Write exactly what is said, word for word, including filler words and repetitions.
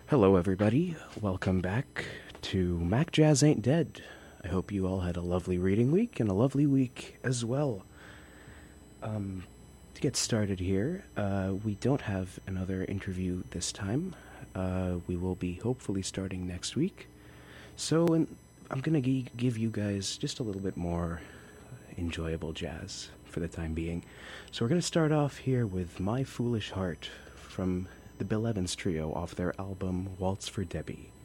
Hello, everybody. Welcome back to Mac Jazz Ain't Dead. I hope you all had a lovely reading week and a lovely week as well. Um, to get started here, uh, we don't have another interview this time. Uh, we will be hopefully starting next week. So, and I'm going to g- give you guys just a little bit more enjoyable jazz for the time being. So, we're going to start off here with My Foolish Heart from the Bill Evans Trio off their album Waltz for Debbie.